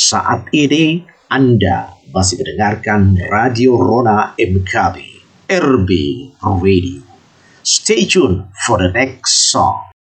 Saat ini Anda masih mendengarkan Radio Rona MKB RB Radio. Stay tuned for the next song.